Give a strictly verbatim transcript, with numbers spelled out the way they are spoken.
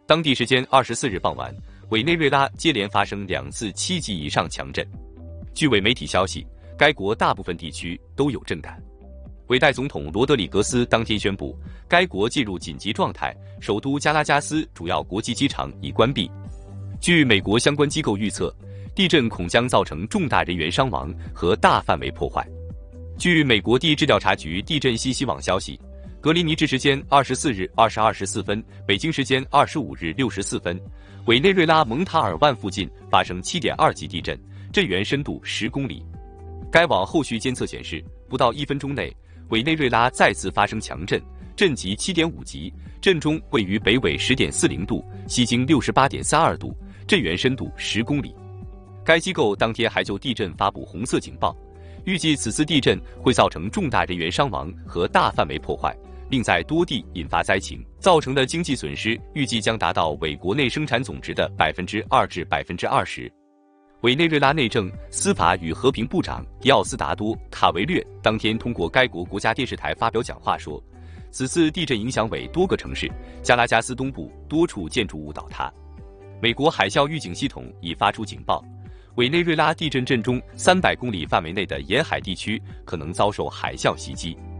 当地时间二十四日傍晚，委内瑞拉接连发生两次七级以上强震。据伪媒体消息，该国大部分地区都有震感。委代总统罗德里格斯当天宣布，该国进入紧急状态，首都加拉加斯主要国际机场已关闭。据美国相关机构预测，地震恐将造成重大人员伤亡和大范围破坏。据美国地质调查局地震信息网消息，格林尼治时间二十四日二十二时四分，北京时间二十五日六时四分，委内瑞拉蒙塔尔万附近发生 七点二 级地震，震源深度十公里。该网后续监测显示，不到一分钟内，委内瑞拉再次发生强震，震级 七点五 级，震中位于北纬 十点四零度，西经 六十八点三二度，震源深度十公里。该机构当天还就地震发布红色警报，预计此次地震会造成重大人员伤亡和大范围破坏，并在多地引发灾情，造成的经济损失预计将达到委国内生产总值的 百分之二 至 百分之二十。委内瑞拉内政、司法与和平部长迪奥斯达多·卡维略当天通过该国国家电视台发表讲话说，此次地震影响为多个城市，加拉加斯东部多处建筑物倒塌。美国海啸预警系统已发出警报，委内瑞拉地震震中三百公里范围内的沿海地区可能遭受海啸袭击。